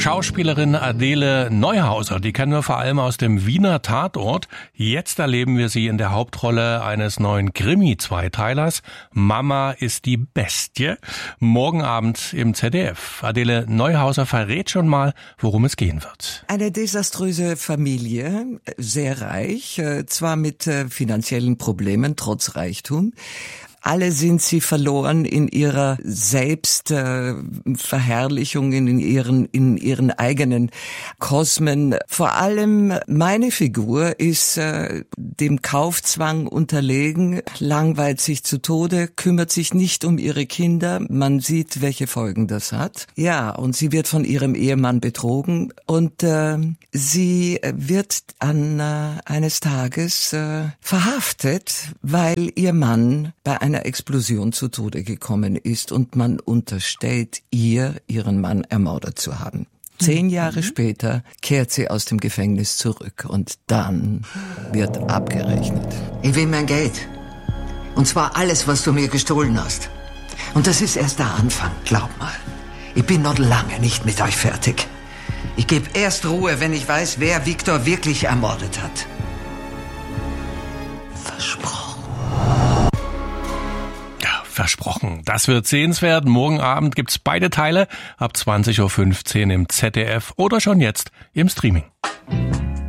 Schauspielerin Adele Neuhauser, die kennen wir vor allem aus dem Wiener Tatort. Jetzt erleben wir sie in der Hauptrolle eines neuen Krimi-Zweiteilers. Mama ist die Bestie. Morgen Abend im ZDF. Adele Neuhauser verrät schon mal, worum es gehen wird. Eine desaströse Familie, sehr reich, zwar mit finanziellen Problemen, trotz Reichtum. Alle sind sie verloren in ihrer Selbstverherrlichung, in ihren eigenen Kosmen. Vor allem meine Figur ist dem Kaufzwang unterlegen, langweilt sich zu Tode, kümmert sich nicht um ihre Kinder. Man sieht, welche Folgen das hat. Ja, und sie wird von ihrem Ehemann betrogen und sie wird eines Tages verhaftet, weil ihr Mann bei einer Explosion zu Tode gekommen ist und man unterstellt ihren Mann ermordet zu haben. 10 Jahre später kehrt sie aus dem Gefängnis zurück und dann wird abgerechnet. Ich will mein Geld. Und zwar alles, was du mir gestohlen hast. Und das ist erst der Anfang, glaub mal. Ich bin noch lange nicht mit euch fertig. Ich gebe erst Ruhe, wenn ich weiß, wer Viktor wirklich ermordet hat. Versprochen. Versprochen. Das wird sehenswert. Morgen Abend gibt's beide Teile ab 20.15 Uhr im ZDF oder schon jetzt im Streaming.